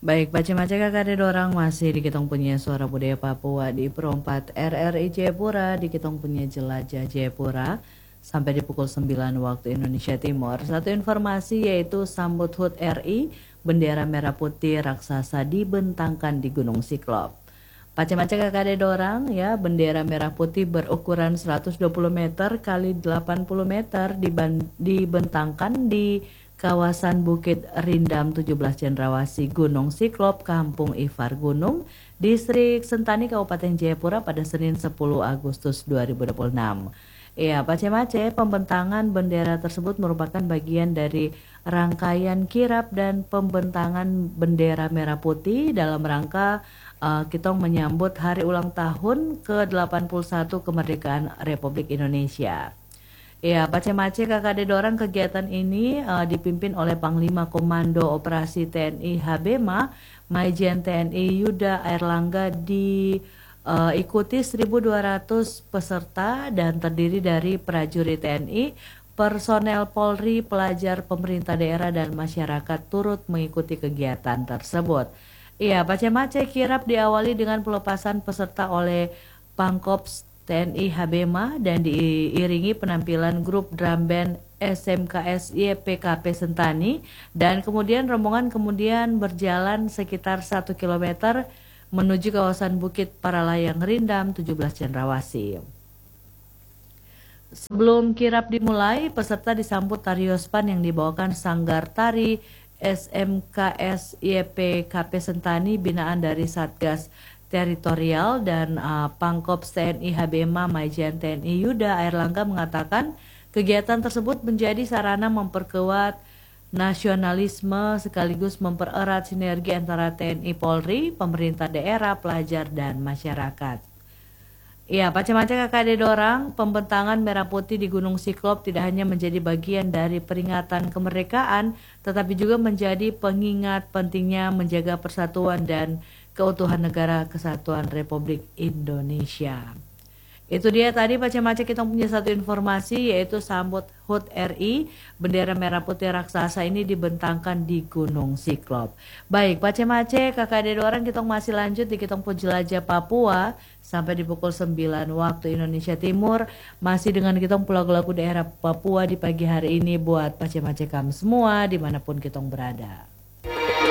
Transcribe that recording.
Baik, baca-baca kakak dorang masih di Kitong punya Suara Budaya Papua di Perempat RRI Jayapura di Kitong punya Jelajah Jayapura sampai di pukul 9 waktu Indonesia Timur. Satu informasi yaitu sambut HUT RI, bendera merah putih raksasa dibentangkan di Gunung Siklop. Paca-paca kakak dorang ya, bendera merah putih berukuran 120 meter kali 80 meter dibentangkan di kawasan Bukit Rindam 17 Cendrawasih Gunung Siklop, Kampung Ifar Gunung, Distrik Sentani, Kabupaten Jayapura pada Senin 10 Agustus 2026. Ya, pace-mace, pembentangan bendera tersebut merupakan bagian dari rangkaian kirap dan pembentangan bendera merah putih dalam rangka kita menyambut hari ulang tahun ke-81 kemerdekaan Republik Indonesia. Ya, pace-mace kakak dorang kegiatan ini dipimpin oleh Panglima Komando Operasi TNI Habema, Maijen TNI Yuda Airlangga diikuti 1.200 peserta dan terdiri dari prajurit TNI, personel Polri, pelajar pemerintah daerah dan masyarakat turut mengikuti kegiatan tersebut. Iya, pace-mace kirap diawali dengan pelepasan peserta oleh Pangkops TNI Habema dan diiringi penampilan grup drum band SMKS YPKP Sentani, dan kemudian rombongan berjalan sekitar 1 km menuju kawasan Bukit Paralayang Rindam 17 Cendrawasih. Sebelum kirap dimulai, peserta disambut tariospan yang dibawakan Sanggar Tari SMKS YPKP Sentani binaan dari Satgas Teritorial, dan Pangkops TNI Habema Maijen TNI Yuda Airlangga mengatakan kegiatan tersebut menjadi sarana memperkuat nasionalisme sekaligus mempererat sinergi antara TNI Polri, pemerintah daerah, pelajar, dan masyarakat. Ya, pace-pace kakak dorang, pembentangan merah putih di Gunung Siklop tidak hanya menjadi bagian dari peringatan kemerdekaan, tetapi juga menjadi pengingat pentingnya menjaga persatuan dan keutuhan negara kesatuan Republik Indonesia. Itu dia tadi pace-pace kita punya satu informasi yaitu sambut HUT RI, bendera merah putih raksasa ini dibentangkan di Gunung Siklop. Baik, pace-pace kakak orang kita masih lanjut di kita jelajah Papua sampai di pukul 9 waktu Indonesia Timur, masih dengan kita lagu-lagu daerah Papua di pagi hari ini buat pace-pace kamu semua dimanapun kita berada.